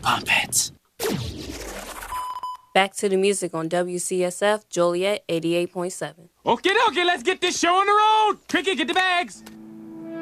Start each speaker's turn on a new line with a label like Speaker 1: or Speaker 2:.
Speaker 1: Pump it.
Speaker 2: Back to the music on WCSF Joliet 88.7.
Speaker 3: Okay, let's get this show on the road. Cricket, get the bags.